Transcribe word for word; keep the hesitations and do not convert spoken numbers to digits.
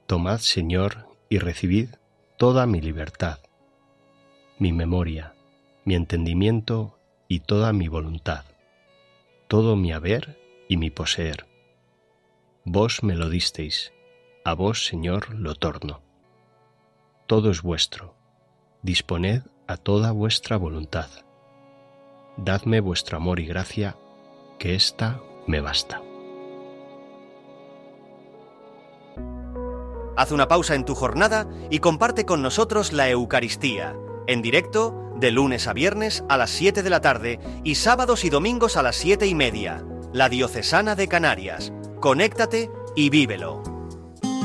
Tomad, Señor, y recibid toda mi libertad, mi memoria, mi entendimiento y toda mi voluntad, todo mi haber y mi poseer. Vos me lo disteis, a vos, Señor, lo torno. Todo es vuestro, disponed a toda vuestra voluntad. Dadme vuestro amor y gracia, que ésta me basta. Haz una pausa en tu jornada y comparte con nosotros la Eucaristía, en directo de lunes a viernes a las siete de la tarde y sábados y domingos a las siete y media. La Diocesana de Canarias. Conéctate y vívelo.